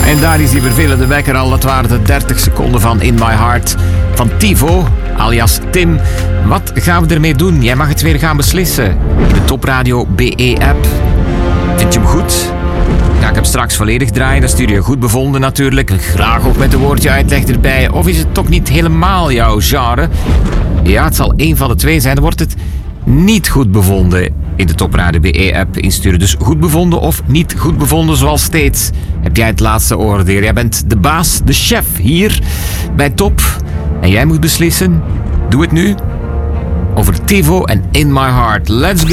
En daar is die vervelende wekker al. Dat waren de 30 seconden van In My Heart van Tivo, alias Tim. Wat gaan we ermee doen? Jij mag het weer gaan beslissen. In de Topradio BE-app. Vind je hem goed? Ga ik hem straks volledig draaien? Dan stuur je goed bevonden natuurlijk. Graag ook met een woordje uitleg erbij. Of is het toch niet helemaal jouw genre? Ja, het zal één van de twee zijn. Dan wordt het niet goed bevonden. In de Topradio BE-app insturen. Dus goed bevonden of niet goed bevonden, zoals steeds. Heb jij het laatste oordeel? Jij bent de baas, de chef hier bij Top. En jij moet beslissen. Doe het nu. Over Tivo en In My Heart. Let's go!